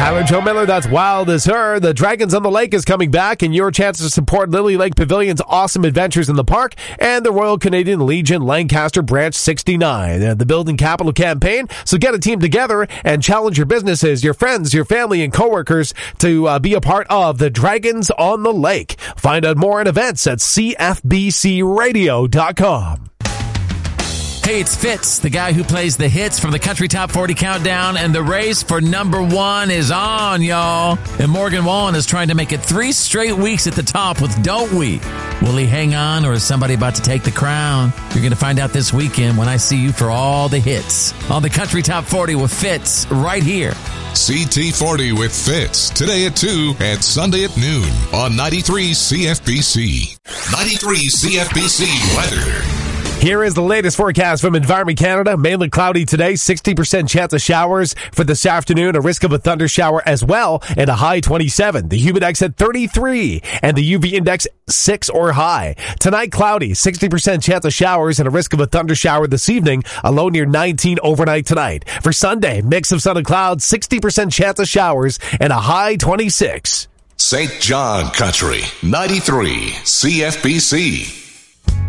Tyler Joe Miller, that's Wild as Her. The Dragons on the Lake is coming back, and your chance to support Lily Lake Pavilion's awesome adventures in the park and the Royal Canadian Legion Lancaster Branch 69, the Building Capital campaign. So get a team together and challenge your businesses, your friends, your family, and coworkers to be a part of the Dragons on the Lake. Find out more at events at cfbcradio.com. Hey, it's Fitz, the guy who plays the hits from the Country Top 40 Countdown, and the race for number one is on, y'all. And Morgan Wallen is trying to make it 3 straight weeks at the top with Don't We? Will he hang on, or is somebody about to take the crown? You're going to find out this weekend when I see you for all the hits on the Country Top 40 with Fitz right here. CT40 with Fitz, today at 2 and Sunday at noon on 93 CFBC. 93 CFBC weather. Here is the latest forecast from Environment Canada. Mainly cloudy today, 60% chance of showers for this afternoon, a risk of a thunder shower as well, and a high 27. The humidex at 33, and the UV index 6 or high. Tonight, cloudy, 60% chance of showers and a risk of a thunder shower this evening, a low near 19 overnight tonight. For Sunday, mix of sun and clouds, 60% chance of showers, and a high 26. St. John Country, 93 CFBC.